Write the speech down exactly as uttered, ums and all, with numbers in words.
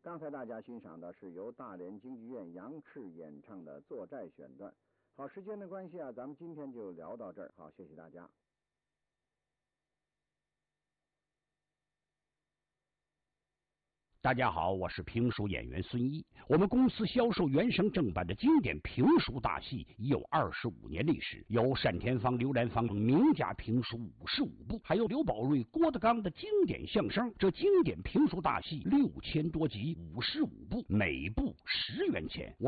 刚才大家欣赏的是由大连京剧院杨赤演唱的《作债》选段。好，时间的关系啊，咱们今天就聊到这儿。好，谢谢大家。 大家好，我是评书演员孙一。我们公司销售原声正版的经典评书大戏已有二十五年历史，有单田芳、刘兰芳等名家评书五十五部，还有刘宝瑞、郭德纲的经典相声。这经典评书大戏六千多集，五十五部，每部十元钱。